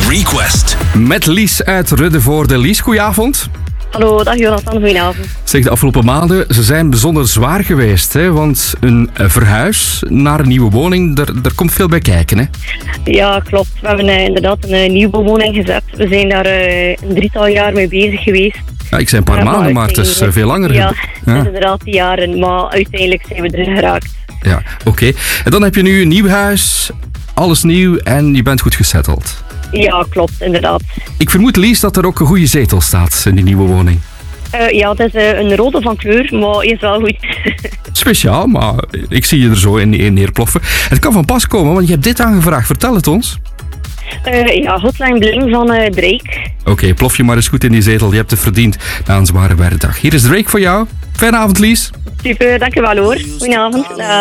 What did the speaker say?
Request. Met Lies uit Ruddevoorde. Lies, goedenavond. Hallo, dag Jonathan, goedenavond. Zeg, de afgelopen maanden, ze zijn bijzonder zwaar geweest, hè? Want een verhuis naar een nieuwe woning, daar komt veel bij kijken, hè? Ja, klopt. We hebben inderdaad een nieuwbouwwoning gezet. We zijn daar een drietal jaar mee bezig geweest. Ja, ik zei een paar maanden, maar het is veel langer. Ja, inderdaad, die jaren. Maar uiteindelijk zijn we erin geraakt. Ja, oké. En dan heb je nu een nieuw huis, alles nieuw en je bent goed gesetteld. Ja, klopt, inderdaad. Ik vermoed, Lies, dat er ook een goede zetel staat in die nieuwe woning. Ja, het is een rode van kleur, maar is wel goed. Speciaal, maar ik zie je er zo in neerploffen. Het kan van pas komen, want je hebt dit aangevraagd. Vertel het ons. Ja, Hotline Bling van Drake. Oké, plof je maar eens goed in die zetel. Je hebt het verdiend na een zware werkdag. Hier is Drake voor jou. Fijne avond, Lies. Super, dankjewel hoor. Goedenavond.